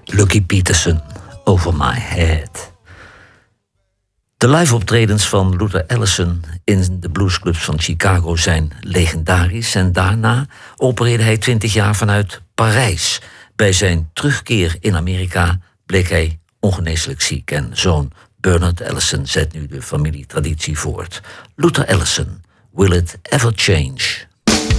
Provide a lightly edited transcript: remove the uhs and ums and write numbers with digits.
Lucky Peterson, Over My Head. De live-optredens van Luther Allison in de bluesclubs van Chicago zijn legendarisch. En daarna opereerde hij 20 jaar vanuit Parijs. Bij zijn terugkeer in Amerika bleek hij ongeneeslijk ziek. En zoon Bernard Allison zet nu de familietraditie voort. Luther Allison, Will It Ever Change?